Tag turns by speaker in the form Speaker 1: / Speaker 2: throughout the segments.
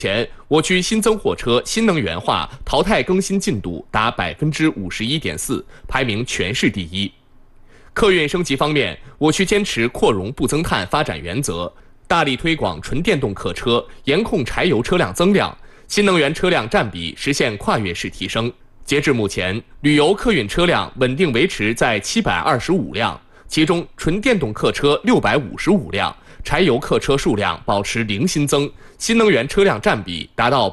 Speaker 1: 前，我区新增货车新能源化淘汰更新进度达51.4%，排名全市第一。客运升级方面，我区坚持扩容不增碳发展原则，大力推广纯电动客车，严控柴油车辆增量，新能源车辆占比实现跨越式提升。截至目前，旅游客运车辆稳定维持在725辆，其中纯电动客车655辆。柴油客车数量保持零新增，新能源车辆占比达到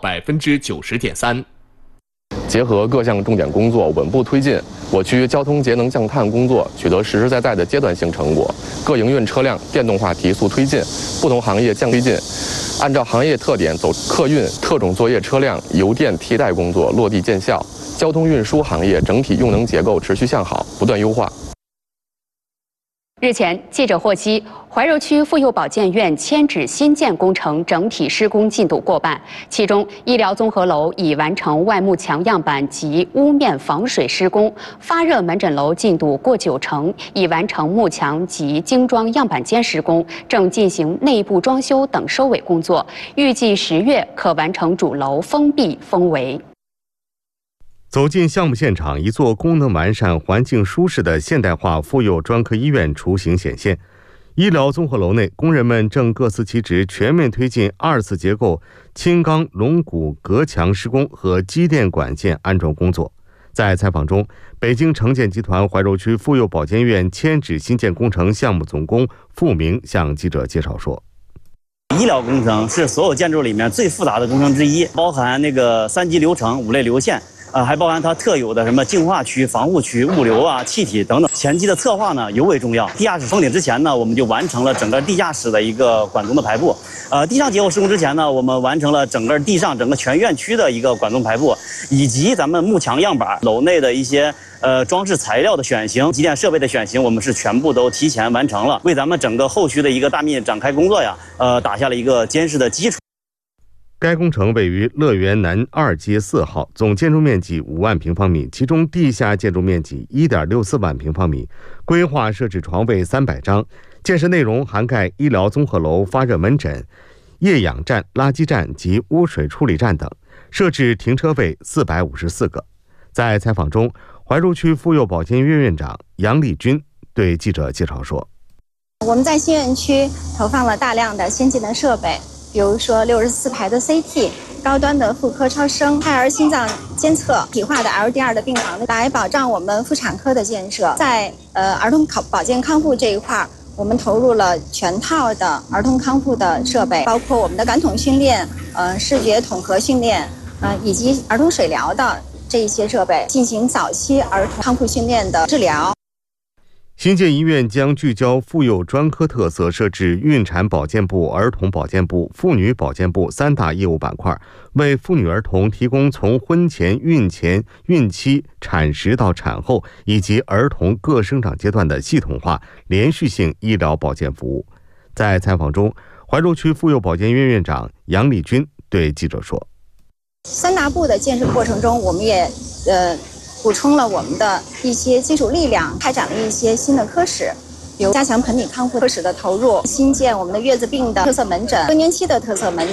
Speaker 1: 90.3%。
Speaker 2: 结合各项重点工作稳步推进，我区交通节能降碳工作取得实实在在的阶段性成果，各营运车辆电动化提速推进，不同行业降推进。按照行业特点走客运、特种作业车辆油电替代工作落地见效，交通运输行业整体用能结构持续向好，不断优化。
Speaker 3: 日前，记者获悉，怀柔区妇幼保健院迁址新建工程整体施工进度过半，其中医疗综合楼已完成外幕墙样板及屋面防水施工，发热门诊楼进度过90%，已完成幕墙及精装样板间施工，正进行内部装修等收尾工作，预计10月可完成主楼封闭封围。
Speaker 4: 走进项目现场，一座功能完善、环境舒适的现代化妇幼专科医院雏形显现。医疗综合楼内，工人们正各司其职，全面推进2次结构轻钢龙骨隔墙施工和机电管线安装工作。在采访中，北京城建集团怀柔区妇幼保健院迁址新建工程项目总工付明向记者介绍说：“
Speaker 5: 医疗工程是所有建筑里面最复杂的工程之一，包含那个3级流程、5类流线。”还包含它特有的什么净化区、防护区、物流啊、气体等等。前期的策划呢尤为重要。地下室封顶之前呢，我们就完成了整个地下室的一个管综的排布。地上结构施工之前呢，我们完成了整个地上整个全院区的一个管综排布，以及咱们幕墙样板、楼内的一些装饰材料的选型、机电设备的选型，我们是全部都提前完成了，为咱们整个后续的一个大面积展开工作呀，打下了一个坚实的基础。
Speaker 4: 该工程位于乐园南2街4号，总建筑面积5万平方米，其中地下建筑面积1.64万平方米，规划设置床位300张。建设内容涵盖医疗综合楼发热门诊、液氧站、垃圾站及污水处理站等，设置停车位454个。在采访中，怀柔区妇幼保健院院长杨丽君对记者介绍说：“
Speaker 6: 我们在新院区投放了大量的先进的设备。”比如说64排的 CT、高端的妇科超声、胎儿心脏监测、体化的 LDR 的病房，来保障我们妇产科的建设。在儿童保健康复这一块，我们投入了全套的儿童康复的设备，包括我们的感统训练、视觉统合训练，以及儿童水疗的这一些设备，进行早期儿童康复训练的治疗。
Speaker 4: 新建医院将聚焦妇幼专科特色，设置孕产保健部、儿童保健部、妇女保健部3大业务板块，为妇女儿童提供从婚前、孕前、孕期、产时到产后以及儿童各生长阶段的系统化、连续性医疗保健服务。在采访中，怀柔区妇幼保健院院长杨丽君对记者说
Speaker 6: ：“3大部的建设过程中，我们也补充了我们的一些基础力量，开展了一些新的科室，比如加强盆底康复科室的投入，新建我们的月子病的特色门诊、更年期的特色门